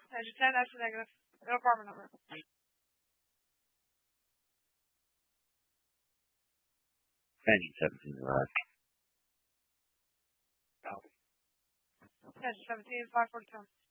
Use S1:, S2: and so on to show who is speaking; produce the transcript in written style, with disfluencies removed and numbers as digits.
S1: Engine 10, that's a negative. No apartment number.
S2: Engine 17 arrived.
S1: Engine 17, 542.